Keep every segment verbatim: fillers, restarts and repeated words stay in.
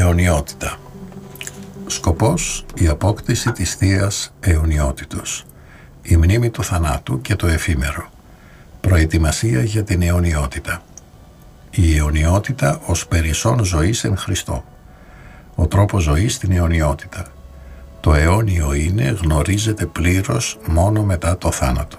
Αιωνιότητα. Σκοπός η απόκτηση της Θείας Αιωνιότητος, η μνήμη του θανάτου και το εφήμερο, προετοιμασία για την αιωνιότητα. Η αιωνιότητα ως περισσόν ζωής εν Χριστώ, ο τρόπος ζωής στην αιωνιότητα. Το αιώνιο είναι γνωρίζεται πλήρως μόνο μετά το θάνατο.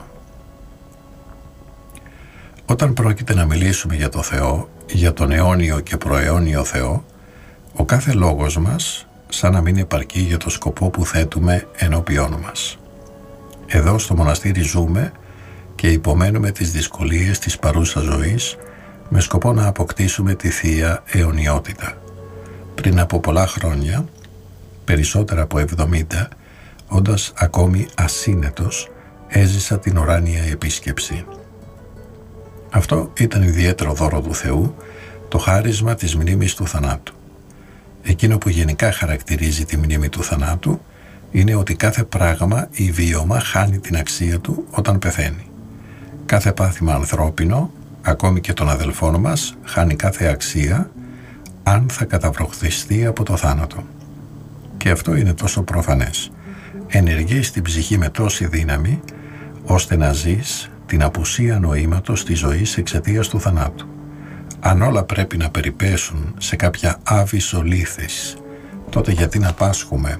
Όταν πρόκειται να μιλήσουμε για το Θεό, για τον αιώνιο και προαιώνιο Θεό, ο κάθε λόγος μας σαν να μην επαρκεί για το σκοπό που θέτουμε ενώπιόν μας. Εδώ στο μοναστήρι ζούμε και υπομένουμε τις δυσκολίες της παρούσας ζωής με σκοπό να αποκτήσουμε τη Θεία Αιωνιότητα. Πριν από πολλά χρόνια, περισσότερα από εβδομήντα, όντας ακόμη ασύνετος, έζησα την ουράνια επίσκεψη. Αυτό ήταν ιδιαίτερο δώρο του Θεού, το χάρισμα της μνήμης του θανάτου. Εκείνο που γενικά χαρακτηρίζει τη μνήμη του θανάτου είναι ότι κάθε πράγμα ή βίωμα χάνει την αξία του όταν πεθαίνει. Κάθε πάθημα ανθρώπινο, ακόμη και των αδελφών μας, χάνει κάθε αξία αν θα καταβροχθιστεί από το θάνατο. Και αυτό είναι τόσο προφανές. Ενεργεί στην ψυχή με τόση δύναμη, ώστε να ζεις την απουσία νοήματος της ζωής εξαιτίας του θανάτου. Αν όλα πρέπει να περιπέσουν σε κάποια άβυσσο λύθης, τότε γιατί να πάσχουμε?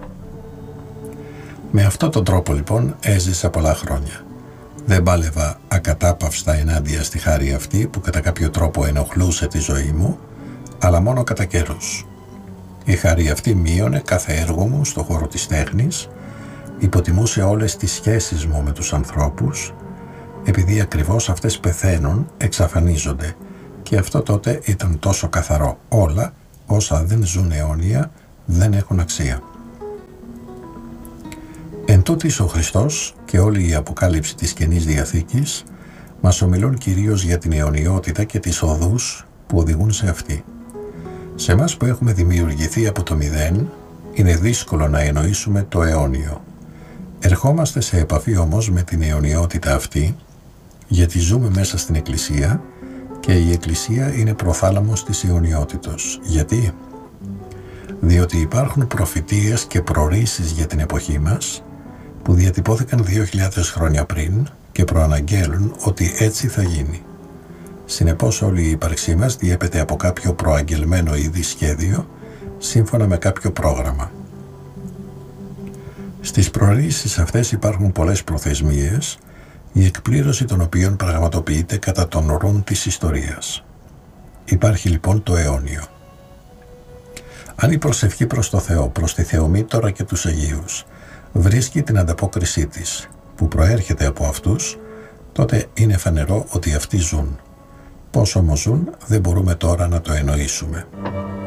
Με αυτόν τον τρόπο λοιπόν έζησα πολλά χρόνια. Δεν πάλευα ακατάπαυστα ενάντια στη χάρη αυτή που κατά κάποιο τρόπο ενοχλούσε τη ζωή μου, αλλά μόνο κατά καιρούς. Η χάρη αυτή μείωνε κάθε έργο μου στο χώρο της τέχνης, υποτιμούσε όλες τις σχέσεις μου με τους ανθρώπους, επειδή ακριβώς αυτές πεθαίνουν, εξαφανίζονται, και αυτό τότε ήταν τόσο καθαρό. Όλα όσα δεν ζουν αιώνια δεν έχουν αξία. Εν τούτοις ο Χριστός και όλη η αποκάλυψη της Καινής Διαθήκης μας ομιλούν κυρίως για την αιωνιότητα και τις οδούς που οδηγούν σε αυτή. Σε εμάς που έχουμε δημιουργηθεί από το μηδέν, είναι δύσκολο να εννοήσουμε το αιώνιο. Ερχόμαστε σε επαφή όμως με την αιωνιότητα αυτή, γιατί ζούμε μέσα στην Εκκλησία και η Εκκλησία είναι προθάλαμος της αιωνιότητος. Γιατί? Διότι υπάρχουν προφητείες και προορίσεις για την εποχή μας που διατυπώθηκαν δύο χιλιάδες χρόνια πριν και προαναγγέλουν ότι έτσι θα γίνει. Συνεπώς όλη η ύπαρξή μας διέπεται από κάποιο προαγγελμένο ήδη σχέδιο σύμφωνα με κάποιο πρόγραμμα. Στις προορίσεις αυτές υπάρχουν πολλές προθεσμίες, η εκπλήρωση των οποίων πραγματοποιείται κατά τον ρουν της ιστορίας. Υπάρχει λοιπόν το αιώνιο. Αν η προσευχή προς το Θεό, προς τη Θεομήτωρα και τους Αγίους βρίσκει την ανταπόκρισή της που προέρχεται από αυτούς, τότε είναι φανερό ότι αυτοί ζουν. Πώς όμως ζουν δεν μπορούμε τώρα να το εννοήσουμε.